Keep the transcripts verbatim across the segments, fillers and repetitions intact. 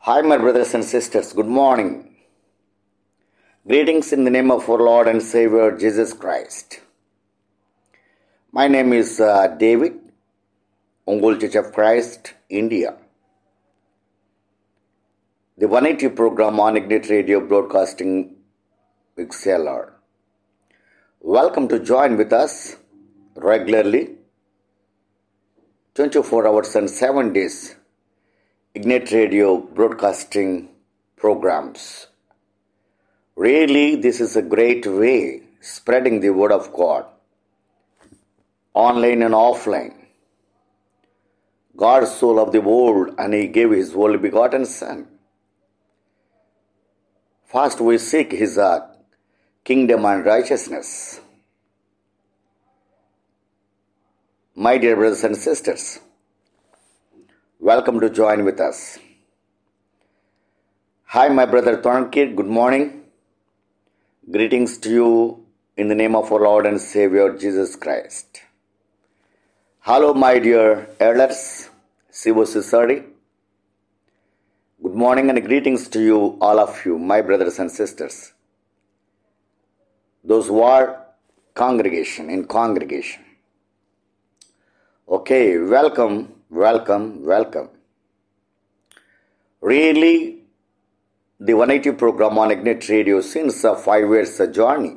Hi, my brothers and sisters. Good morning. Greetings in the name of our Lord and Savior Jesus Christ. My name is uh, David, Ongole Church of Christ, India. The one eighty program on Ignite Radio Broadcasting X L R. Welcome to join with us regularly, twenty-four hours and seven days. Ignite Radio broadcasting programs. Really, this is a great way spreading the word of God, online and offline. God so loved the world and He gave His only begotten Son. First we seek His uh, kingdom and righteousness. My dear brothers and sisters, welcome to join with us. Hi, my brother Tonkir. Good morning. Greetings to you in the name of our Lord and Savior Jesus Christ. Hello, my dear elders, Sivo Sisari. Good morning and greetings to you, all of you, my brothers and sisters. Those who are congregation, in congregation. Okay, welcome. Welcome, welcome. Really, the one eighty program on Ignite Radio since a five years journey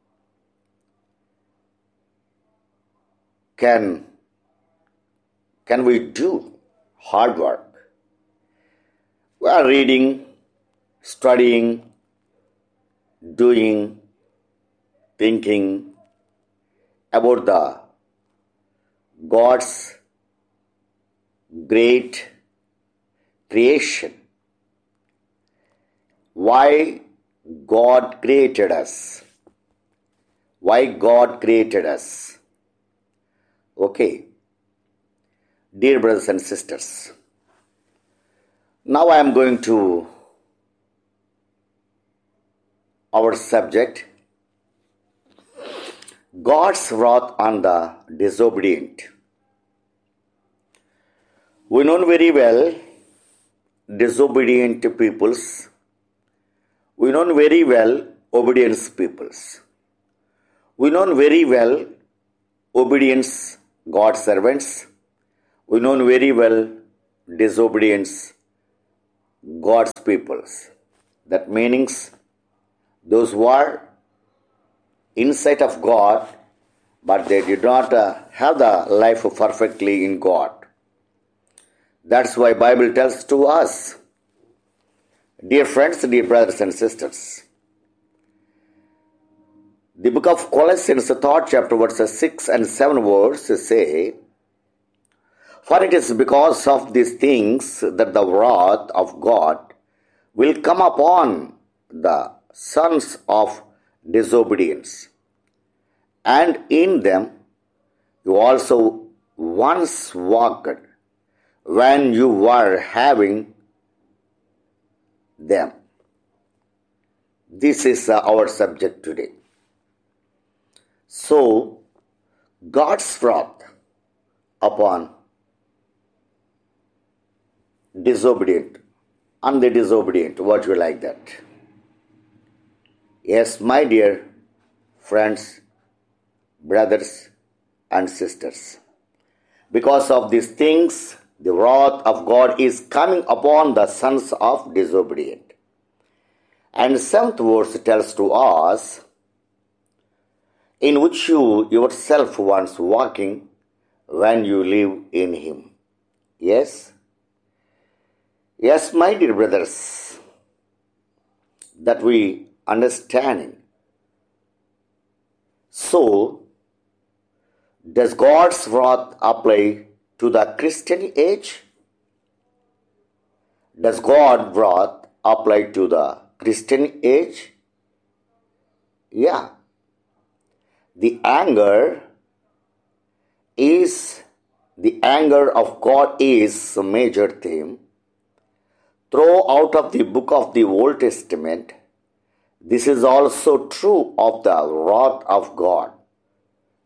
can, can we do hard work? We are reading, studying, doing, thinking about the God's great creation. Why God created us. Why God created us. Okay. Dear brothers and sisters, now I am going to our subject, God's wrath on the disobedient. We know very well disobedient peoples. We know very well obedience peoples. We know very well obedience God's servants. We know very well disobedience God's peoples. That means those who are in sight of God, but they did not uh, have the life perfectly in God. That's why Bible tells to us, dear friends, dear brothers and sisters, the book of Colossians, third chapter, verses six and seven verses say, for it is because of these things that the wrath of God will come upon the sons of disobedience. And in them you also once walked when you were having them. This is uh, our subject today. So, God's wrath upon disobedient, and the disobedient, what you like that? Yes, my dear friends, brothers and sisters, because of these things, the wrath of God is coming upon the sons of disobedient. And seventh verse tells to us, in which you yourself once walking when you live in Him. Yes? Yes, my dear brothers, that we understand. So, does God's wrath apply to the Christian age? Does God's wrath apply to the Christian age? Yeah. The anger is, the anger of God is a major theme. Throughout of the book of the Old Testament, this is also true of the wrath of God.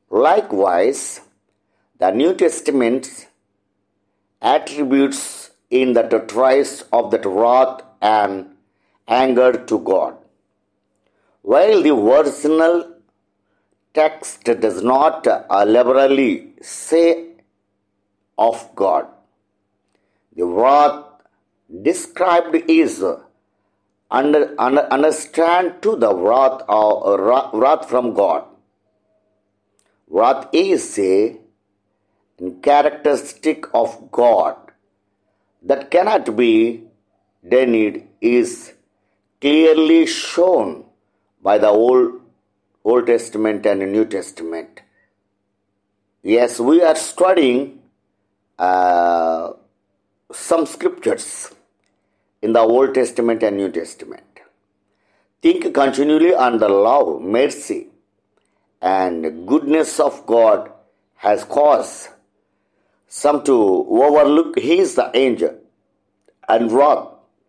Likewise, the New Testament attributes in that trace of that wrath and anger to God. While the original text does not uh, liberally say of God, the wrath described is uh, under, under understand to the wrath of uh, wrath from God. Wrath is a characteristic of God that cannot be denied, is clearly shown by the Old, Old Testament and New Testament. Yes, we are studying uh, some scriptures in the Old Testament and New Testament. Think continually on the love, mercy, and goodness of God has caused some to overlook his anger and wrath.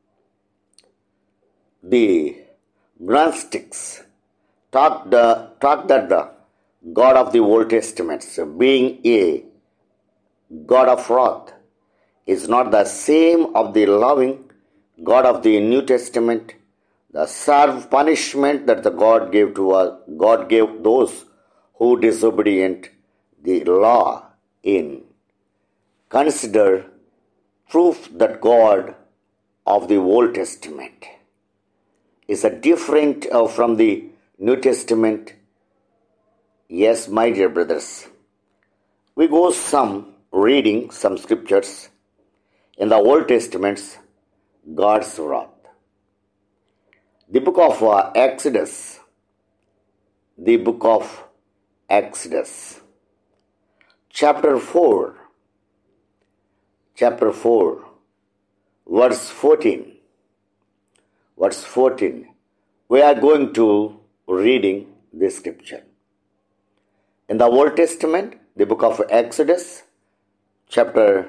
The Gnostics taught, the, taught that the God of the Old Testament, being a God of wrath, is not the same of the loving God of the New Testament. The serve punishment that the God gave to us, God gave those who disobedient the law in. Consider proof that God of the Old Testament is a different uh, from the New Testament. Yes, my dear brothers, we go some reading some scriptures in the Old Testament's God's wrath. The book of uh, Exodus, the book of Exodus, chapter four, chapter four, verse fourteen. Verse fourteen, we are going to reading this scripture. In the Old Testament, the book of Exodus, chapter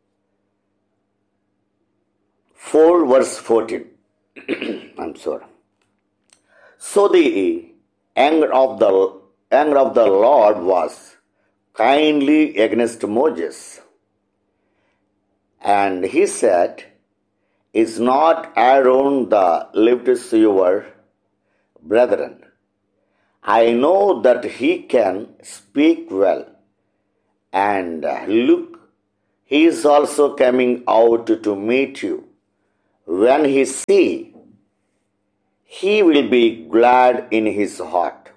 four, verse fourteen. I'm sorry. So the anger of the anger of the Lord was kindly against Moses, and he said, "Is not Aaron the least your brethren? I know that he can speak well, and look, he is also coming out to meet you. When he see, he will be glad in his heart."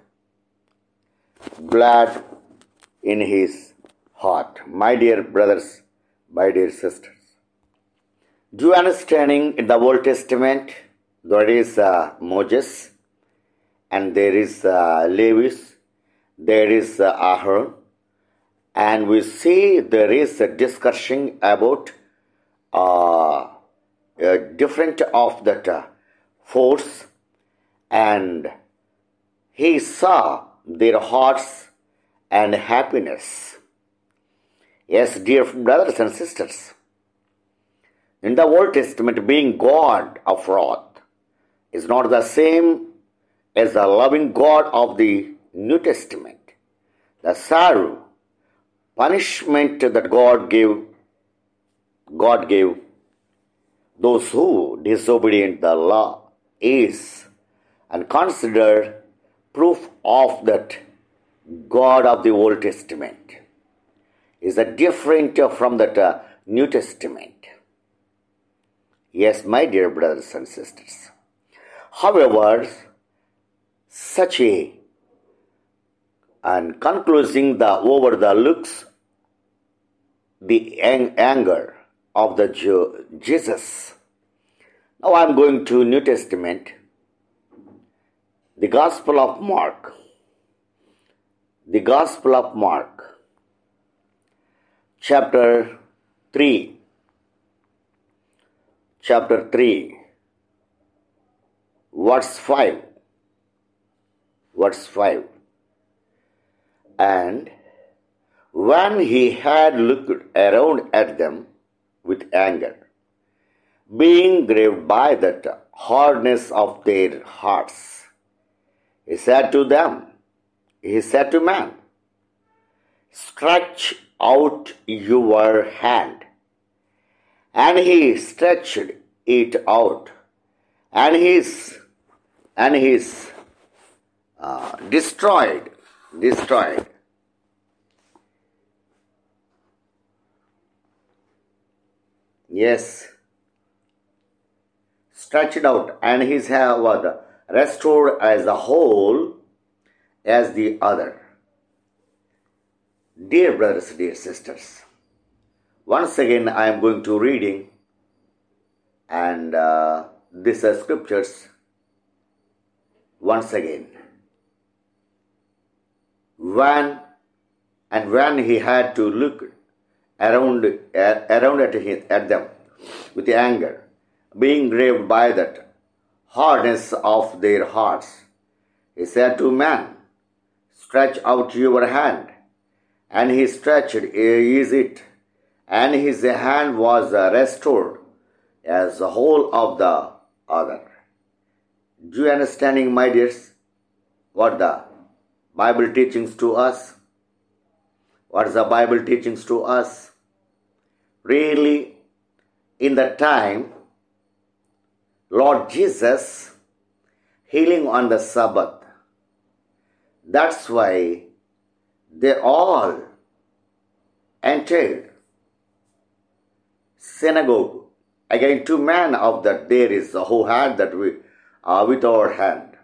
Glad in his heart. My dear brothers, my dear sisters, do you understanding in the Old Testament there is uh, Moses, and there is uh, Levi, there is uh, Aaron, and we see there is a discussion about uh, uh, different of that uh, force, and he saw their hearts and happiness. Yes, dear brothers and sisters, in the Old Testament, being God of wrath is not the same as the loving God of the New Testament. The sorrow, punishment that God gave, God gave those who disobedient the law is and considered proof of that God of the Old Testament is a different from that uh, New Testament. Yes, my dear brothers and sisters. However, such a and concluding the over the looks the ang- anger of the Jew, Jesus. Now I am going to New Testament, the Gospel of Mark. The Gospel of Mark, chapter three. Chapter three, verse five. Verse five. And when he had looked around at them with anger, being grieved by that hardness of their hearts, he said to them, he said to man, "Stretch out your hand." and he stretched it out, and his and his uh, destroyed, destroyed. Yes, stretched out, and his hair was restored as a whole as the other. Dear brothers, dear sisters, once again I am going to reading and uh, these are scriptures once again. When and when he had to look around uh, around at him, at them with anger, being grieved by that hardness of their hearts, he said to man, stretch out your hand. And he stretched is it, and his hand was restored as the whole of the other. Do you understanding, my dears, what the Bible teachings to us? What is the Bible teachings to us? Really, in the time, Lord Jesus healing on the Sabbath. That's why they all entered synagogue. Again, two men of that there is who had that we, uh, with our hand.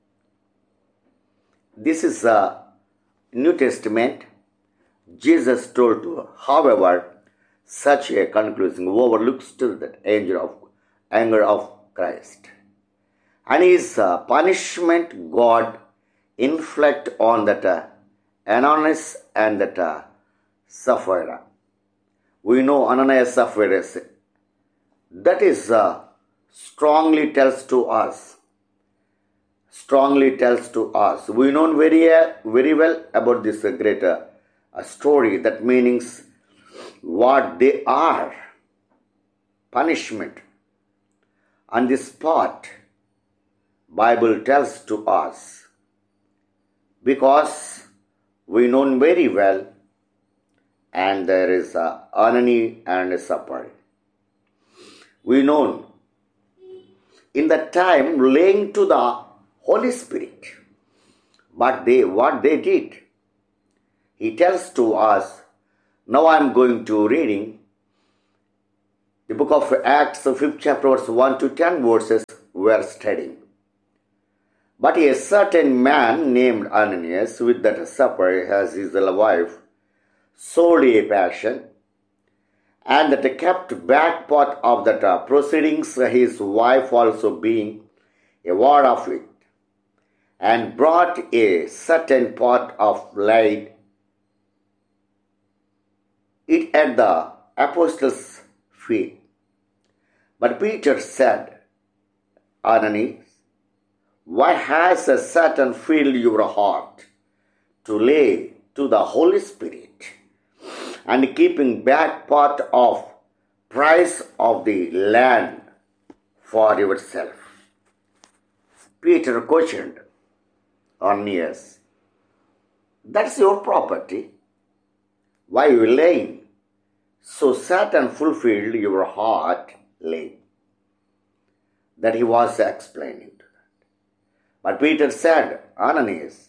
This is a New Testament. Jesus told to, however, such a conclusion overlooks still that anger of anger of Christ, and his uh, punishment God inflict on that uh, Ananias and that uh, Sapphira. We know Ananias Sapphira. That is uh, strongly tells to us. Strongly tells to us. We know very uh, very well about this uh, great uh, uh, story. That means what they are. Punishment. On this spot, Bible tells to us, because we know very well, and there is a Anani and a Sapphira. We know in that time laying to the Holy Spirit, but they what they did. He tells to us. Now I am going to reading the book of Acts, fifth chapter, verse one to ten verses we are studying. But a certain man named Ananias, with that Sapphira as his wife, sold a passion, and that kept back part of that uh, proceedings, his wife also being a ward of it, and brought a certain part of laid it at the apostles' feet. But Peter said, Ananias, why has a Satan filled your heart to lay to the Holy Spirit and keeping back part of price of the land for yourself? Peter questioned Ananias, that's your property. Why you laying? So Satan fulfilled your heart laying. That he was explaining to that. But Peter said, Ananias,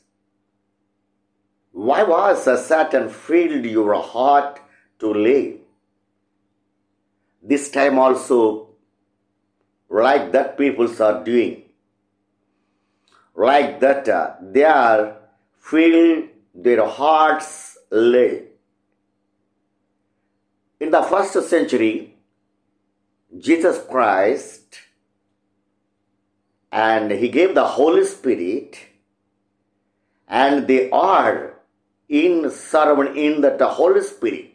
why was Satan filled your heart to lay? This time also, like that people are doing, like that uh, they are filled their hearts lay. In the first century, Jesus Christ, and he gave the Holy Spirit, and they are in served in that Holy Spirit.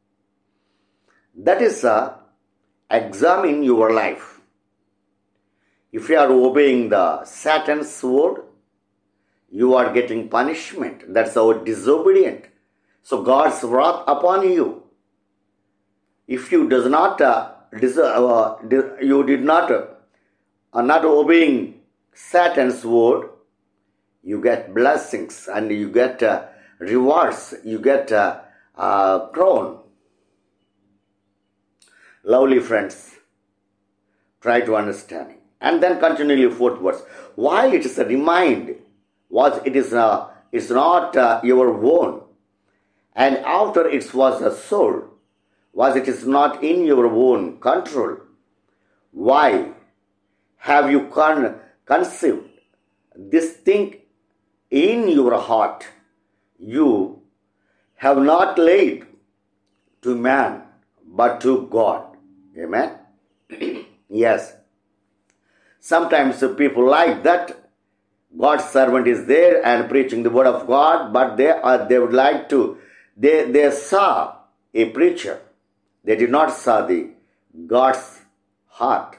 That is a examine your life. If you are obeying the Satan's word, you are getting punishment. That's our disobedient. So God's wrath upon you. If you does not, uh, dis- uh, di- you did not, uh, are not obeying Satan's word, you get blessings and you get uh, rewards. You get uh, uh, crown. Lovely friends, try to understand it. And then continually fourth verse. While it is a remind, was it is uh, it's not uh, your own, and after it was a soul, was it is not in your own control. Why have you con- conceived this thing in your heart? You have not laid to man, but to God. Amen? Yes. Sometimes people like that God's servant is there and preaching the word of God, but they are, they would like to, they, they saw a preacher. They did not saw the God's heart.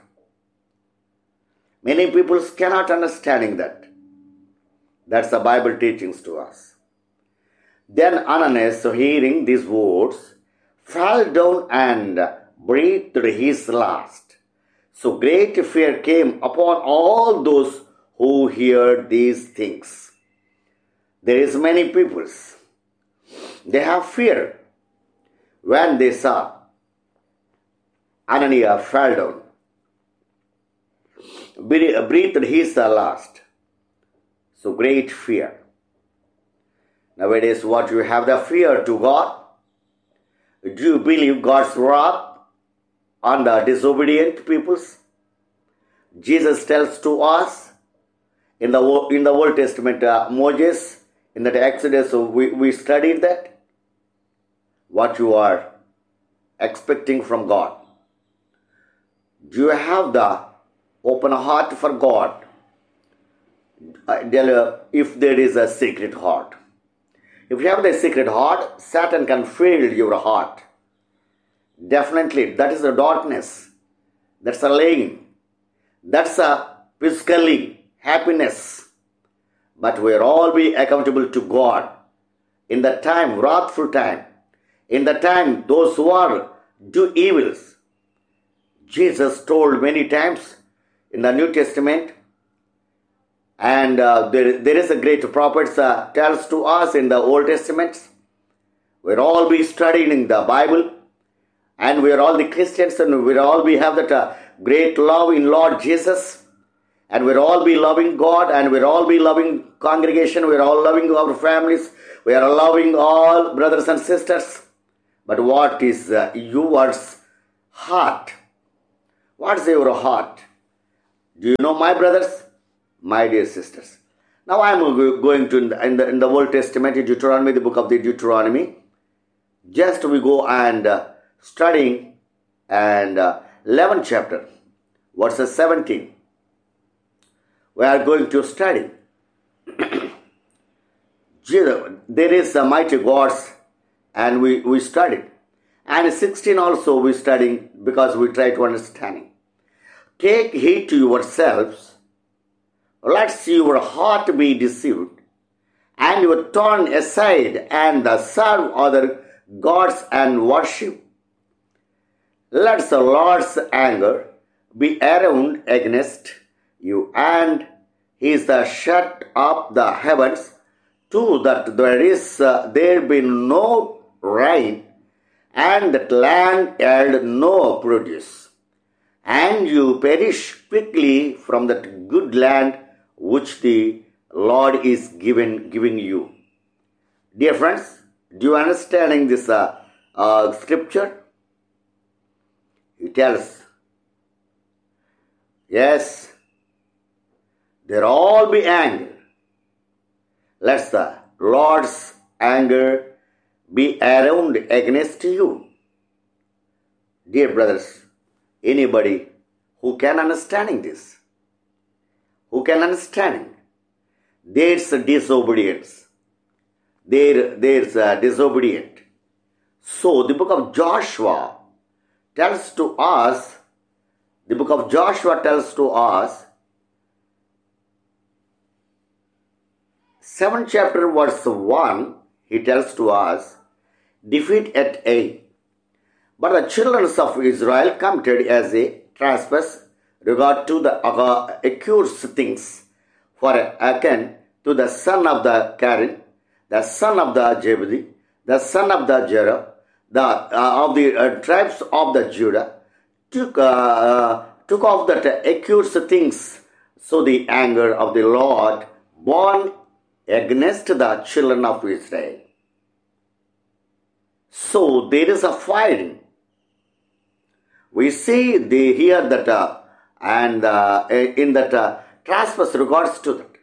Many people cannot understanding that. That's the Bible teachings to us. Then Ananias, hearing these words, fell down and breathed his last. So great fear came upon all those who heard these things. There is many peoples. They have fear when they saw Ananias fell down, breathed his last. So great fear. Nowadays, what you have the fear to God? Do you believe God's wrath on the disobedient peoples? Jesus tells to us in the in the Old Testament, uh, Moses, in that Exodus, we, we studied that. What you are expecting from God. Do you have the open heart for God? If there is a secret heart. If you have the secret heart, Satan can fill your heart. Definitely, that is the darkness. That's a lying. That's a physically happiness. But we will all be accountable to God. In the time, wrathful time, in the time, those who are do evils, Jesus told many times in the New Testament, and uh, there, there is a great prophet uh, tells to us in the Old Testament. We'll all be studying the Bible, and we're all the Christians, and we'll all be have that uh, great love in Lord Jesus, and we'll all be loving God, and we'll all be loving congregation, we're all loving our families, we are loving all brothers and sisters. But what is uh, yours heart? What is your heart? Do you know, my brothers? My dear sisters. Now I am going to, in the, in the, in the Old Testament, in Deuteronomy, the book of the Deuteronomy. Just we go and uh, studying and uh, eleventh chapter, verses seventeen. We are going to study. There is a mighty gods, and we, we studied. And sixteen also we studying because we try to understanding. Take heed to yourselves, lest your heart be deceived, and you turn aside and serve other gods and worship. Let the Lord's anger be around against you, and he is shut up the heavens, too, that there is uh, there be no rain, and that land yield no produce, and you perish quickly from that good land which the Lord is given, giving you. Dear friends, do you understanding this uh, uh, scripture? He tells, yes, there all be anger. Let the Lord's anger be around against you. Dear brothers, anybody who can understanding this, who can understanding, there's a disobedience. There, there's a disobedient. So the book of Joshua tells to us, the book of Joshua tells to us, seventh chapter verse one, he tells to us, defeat at A. But the children of Israel committed as a trespass regard to the uh, accused things, for Achan to the son of the Karen, the son of the Jebedi, the son of the Jerah, the uh, of the uh, tribes of the Judah, took, uh, took off that accursed things. So the anger of the Lord burned against the children of Israel. So there is a fighting. We see, they hear that, uh, and uh, in that uh, trespass regards to that.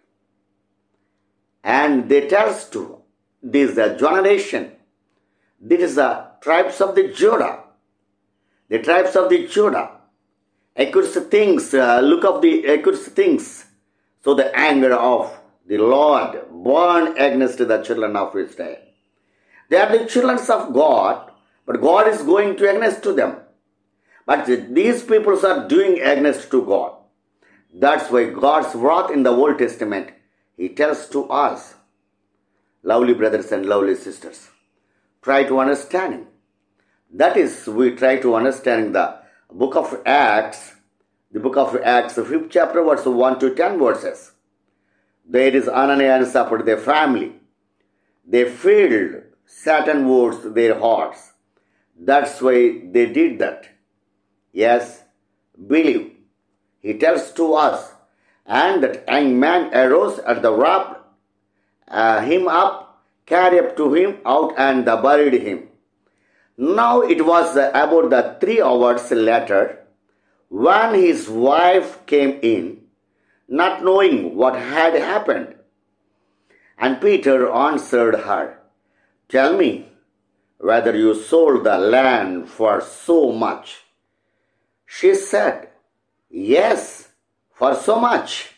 And they tells to this uh, generation, this is the tribes of the Judah. The tribes of the Judah. Accursed things, uh, look of the accursed things. So the anger of the Lord burned against the children of Israel. They are the children of God, but God is going to against to them. But these people are doing against to God. That's why God's wrath in the Old Testament, He tells to us, lovely brothers and lovely sisters, try to understand. That is, we try to understand the book of Acts, the book of Acts, the fifth chapter, verse one to ten verses. There is Ananias and Sapphira, their family. They filled Satan words their hearts. That's why they did that. Yes, believe. He tells to us, and that young man arose at the wrapped uh, him up, carried up to him out, and buried him. Now it was about the three hours later, when his wife came in, not knowing what had happened. And Peter answered her, tell me whether you sold the land for so much. She said, yes, for so much.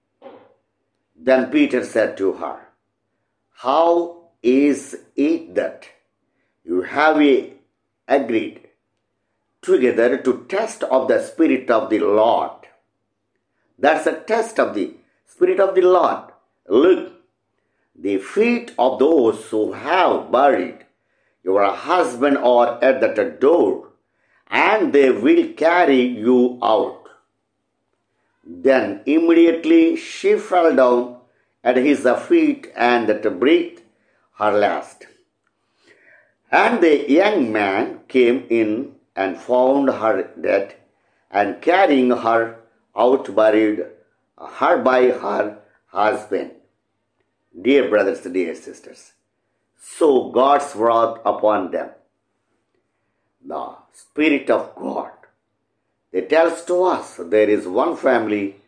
Then Peter said to her, how is it that you have agreed together to test of the Spirit of the Lord? That's a test of the Spirit of the Lord. Look, the feet of those who have buried your husband are at the door, and they will carry you out. Then immediately she fell down at his feet and breathed her last. And the young man came in and found her dead, and carrying her out buried her by her husband. Dear brothers, dear sisters, so God's wrath upon them. The Spirit of God, it tells to us there is one family